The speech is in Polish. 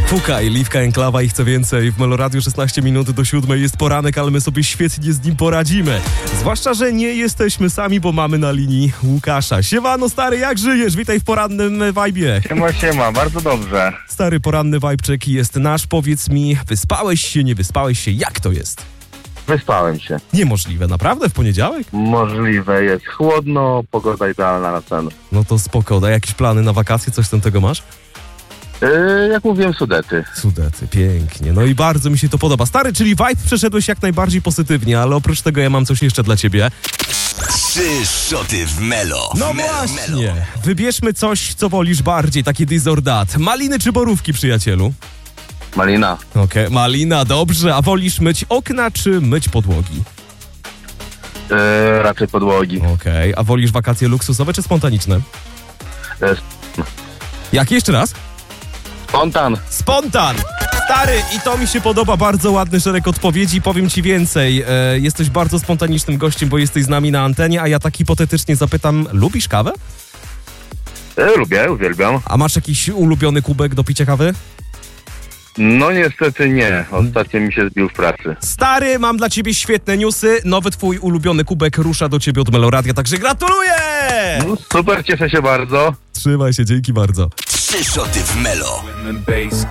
Pukaj, Liwka Enklawa i chcę więcej. W Meloradiu 16 minut do 7 jest poranek, ale my sobie świetnie z nim poradzimy. Zwłaszcza, że nie jesteśmy sami, bo mamy na linii Łukasza. Siemano stary, jak żyjesz? Witaj w porannym vibe'ie. Siema, bardzo dobrze. Stary, poranny vibe'czyk jest nasz. Powiedz mi, wyspałeś się, nie wyspałeś się? Jak to jest? Wyspałem się. Niemożliwe, naprawdę? W poniedziałek? Możliwe, jest chłodno, pogoda idealna na sen. No to spoko. A jakieś plany na wakacje? Coś tam tego masz? Jak mówiłem, Sudety. Sudety, pięknie. No i bardzo mi się to podoba. Stary, czyli vibe przeszedłeś jak najbardziej pozytywnie, ale oprócz tego ja mam coś jeszcze dla ciebie. 3 szoty w Melo. No właśnie. Wybierzmy coś, co wolisz bardziej, takie this or that. Maliny czy borówki, przyjacielu? Malina. Okej, malina, dobrze. A wolisz myć okna czy myć podłogi? Raczej podłogi. Okej, a wolisz wakacje luksusowe czy spontaniczne? Jak jeszcze raz? Spontan. Spontan! Stary, i to mi się podoba, bardzo ładny szereg odpowiedzi. Powiem ci więcej, jesteś bardzo spontanicznym gościem, bo jesteś z nami na antenie, a ja tak hipotetycznie zapytam, lubisz kawę? Lubię, uwielbiam. A masz jakiś ulubiony kubek do picia kawy? No niestety nie. Ostatnio mi się zbił w pracy. Stary, mam dla ciebie świetne newsy. Nowy twój ulubiony kubek rusza do ciebie od Meloradia, także gratuluję! No, super, cieszę się bardzo. Trzymaj się, dzięki bardzo. 3 szoty w Melo.